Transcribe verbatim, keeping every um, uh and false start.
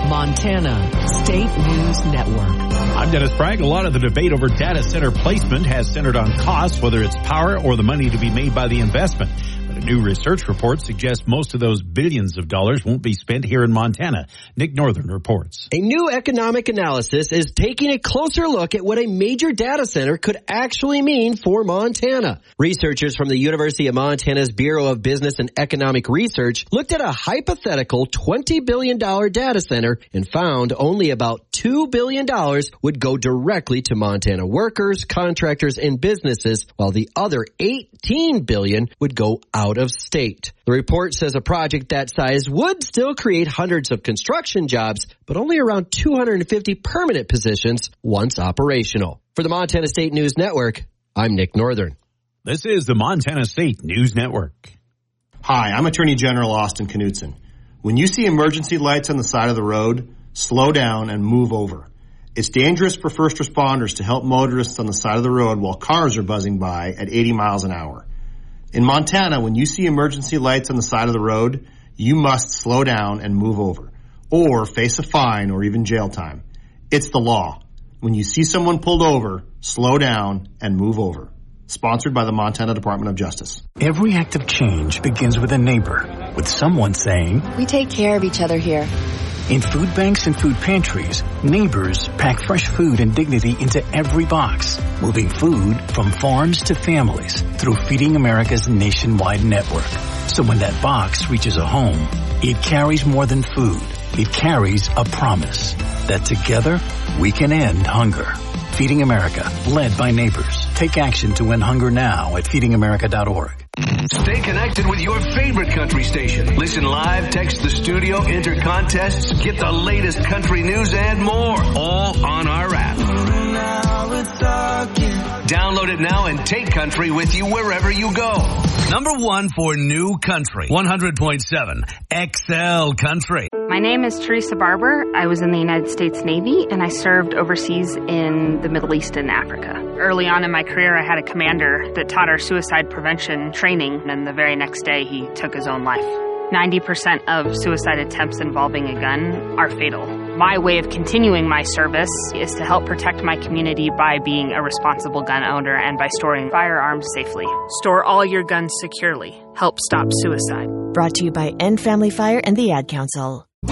Montana State News Network. I'm Dennis Bragg. A lot of the debate over data center placement has centered on costs, whether it's power or the money to be made by the investment. But a new research report suggests most of those billions of dollars won't be spent here in Montana. Nick Northern reports. A new economic analysis is taking a closer look at what a major data center could actually mean for Montana. Researchers from the University of Montana's Bureau of Business and Economic Research looked at a hypothetical twenty billion dollars data center and found only about two billion dollars would go directly to Montana workers, contractors, and businesses, while the other eighteen billion dollars would go out of state. The report says a project that size would still create hundreds of construction jobs, but only around two hundred fifty permanent positions once operational. For the Montana State News Network, I'm Nick Northern. This is the Montana State News Network. Hi, I'm Attorney General Austin Knudsen. When you see emergency lights on the side of the road, slow down and move over. It's dangerous for first responders to help motorists on the side of the road while cars are buzzing by at eighty miles an hour. In Montana, when you see emergency lights on the side of the road, you must slow down and move over, or face a fine or even jail time. It's the law. When you see someone pulled over, slow down and move over. Sponsored by the Montana Department of Justice. Every act of change begins with a neighbor, with someone saying, "We take care of each other here." In food banks and food pantries, neighbors pack fresh food and dignity into every box, moving food from farms to families through Feeding America's nationwide network. So when that box reaches a home, it carries more than food. It carries a promise that together we can end hunger. Feeding America, led by neighbors. Take action to end hunger now at feeding america dot org. Stay connected with your favorite country station. Listen live, text the studio, enter contests, get the latest country news and more, all on our app. Download it now and take country with you wherever you go. Number one for new country, one hundred point seven X L Country. My name is Teresa Barber. I was in the United States Navy, and I served overseas in the Middle East and Africa. Early on in my career, I had a commander that taught our suicide prevention training, and the very next day, he took his own life. ninety percent of suicide attempts involving a gun are fatal. My way of continuing my service is to help protect my community by being a responsible gun owner and by storing firearms safely. Store all your guns securely. Help stop suicide. Brought to you by End Family Fire and the Ad Council.